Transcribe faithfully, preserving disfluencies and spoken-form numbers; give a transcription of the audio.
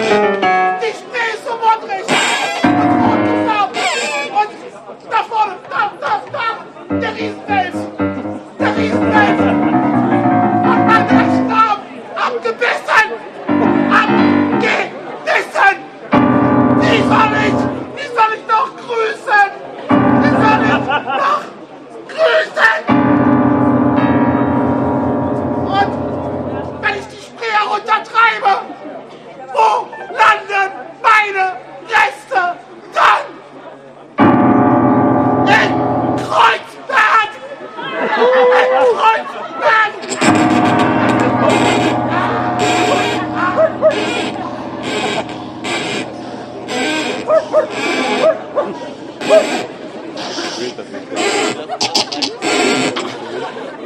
Die Schnee ist so modrig und rot gefärbt. Und da vorne, da, da, da, der Riesenfels. Der Riesenfels.